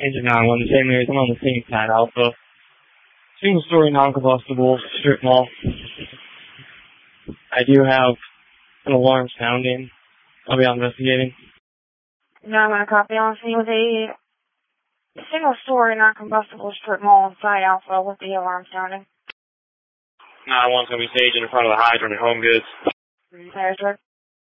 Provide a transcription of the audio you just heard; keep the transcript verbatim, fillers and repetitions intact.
Engine nine one, the same areas. I'm on the same side, Alpha. Single-story non-combustible strip mall. I do have an alarm sounding. I'll be out investigating. No, I'm going to copy on scene with a single-story non-combustible strip mall inside Alpha with the alarm sounding. nine one's going to be staging in front of the hydrant at Home Goods. There's